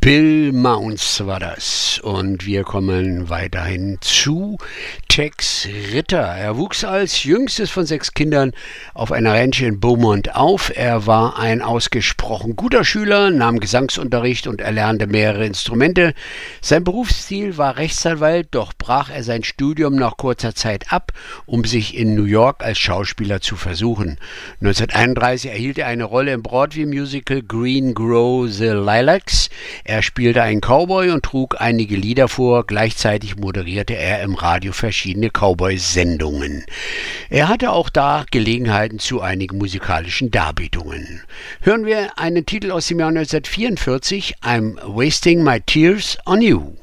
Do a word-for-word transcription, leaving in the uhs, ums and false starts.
Bill Mounce war das. Und wir kommen weiterhin zu Tex Ritter. Er wuchs als jüngstes von sechs Kindern auf einer Ranch in Beaumont auf. Er war ein ausgesprochen guter Schüler, nahm Gesangsunterricht und erlernte mehrere Instrumente. Sein Berufsziel war Rechtsanwalt, doch brach er sein Studium nach kurzer Zeit ab, um sich in New York als Schauspieler zu versuchen. neunzehnhunderteinunddreißig erhielt er eine Rolle im Broadway-Musical Green Grow the Lilacs. Er spielte einen Cowboy und trug einige Lieder vor. Gleichzeitig moderierte er im Radio verschiedene Cowboy-Sendungen. Er hatte auch da Gelegenheiten zu einigen musikalischen Darbietungen. Hören wir einen Titel aus dem Jahr neunzehnhundertvierundvierzig, I'm Wasting My Tears on You.